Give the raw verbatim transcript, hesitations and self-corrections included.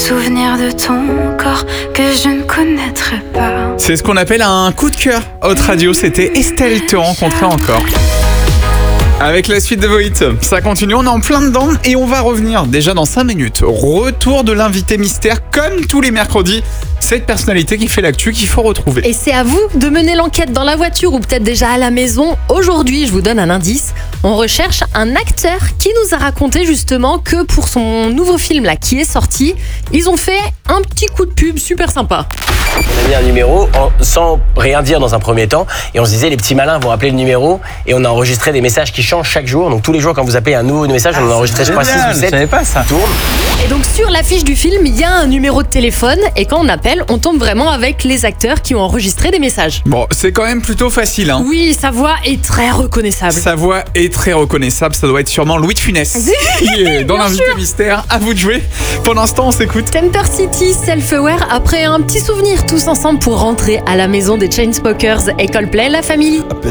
souvenir de ton corps que je ne connaîtrai pas. C'est ce qu'on appelle un coup de cœur. Haute Radio, c'était Estelle Te rencontrer encore. Avec la suite de vos hits, ça continue, on est en plein dedans et on va revenir déjà dans cinq minutes. Retour de l'invité mystère comme tous les mercredis. Cette personnalité qui fait l'actu qu'il faut retrouver. Et c'est à vous de mener l'enquête dans la voiture ou peut-être déjà à la maison. Aujourd'hui, je vous donne un indice. On recherche un acteur qui nous a raconté justement que pour son nouveau film là qui est sorti, ils ont fait un petit coup de pub super sympa. On a mis un numéro en, sans rien dire dans un premier temps et on se disait les petits malins vont appeler le numéro et on a enregistré des messages qui changent chaque jour. Donc tous les jours quand vous appelez un nouveau message, on en a enregistré je crois six ou sept. Je savais pas ça. Tourne. Et donc sur l'affiche du film, il y a un numéro de téléphone et quand on appelle, on tombe vraiment avec les acteurs qui ont enregistré des messages. Bon, c'est quand même plutôt facile, hein. Oui, sa voix est très reconnaissable. Sa voix est très reconnaissable, ça doit être sûrement Louis de Funès qui est dans Bien l'invité sûr. mystère. À vous de jouer. Pour l'instant, on s'écoute. Temper City, Self-Aware, après un petit souvenir tous ensemble pour rentrer à la maison des Chainsmokers et Coldplay, la famille.